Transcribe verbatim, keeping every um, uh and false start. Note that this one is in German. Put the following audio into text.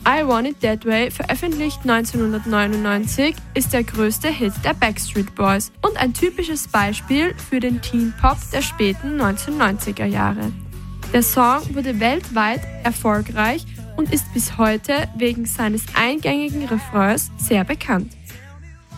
I Want It That Way, veröffentlicht neunzehnhundertneunundneunzig, ist der größte Hit der Backstreet Boys und ein typisches Beispiel für den Teen Pop der späten neunzehnhundertneunziger Jahre. Der Song wurde weltweit erfolgreich und ist bis heute wegen seines eingängigen Refrains sehr bekannt.